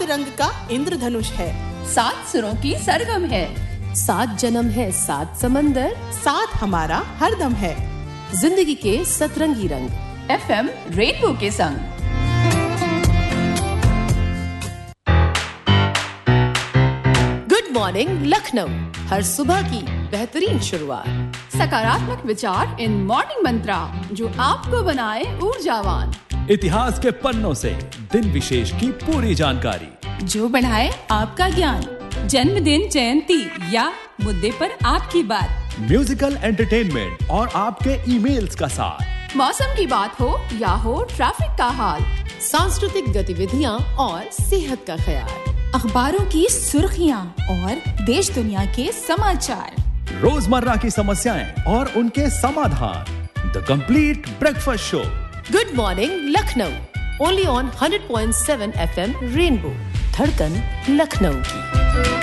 7 रंग का इंद्रधनुष है, 7 सुरों की सरगम है, 7 जन्म है, 7 समंदर, साथ हमारा हरदम है। जिंदगी के सतरंगी रंग FM रेनबो के संग। गुड मॉर्निंग लखनऊ, हर सुबह की बेहतरीन शुरुआत। सकारात्मक विचार इन मॉर्निंग मंत्रा जो आपको बनाए ऊर्जावान। इतिहास के पन्नों से दिन विशेष की पूरी जानकारी जो बढ़ाए आपका ज्ञान। जन्मदिन, जयंती या मुद्दे पर आपकी बात। म्यूजिकल एंटरटेनमेंट और आपके ईमेल्स का साथ। मौसम की बात हो या हो ट्रैफिक का हाल, सांस्कृतिक गतिविधियाँ और सेहत का ख्याल, अखबारों की सुर्खियां और देश दुनिया के समाचार, रोजमर्रा की समस्याएं और उनके समाधान। The complete breakfast show. Good morning Lucknow, only on 100.7 FM rainbow, धड़कन लखनऊ की।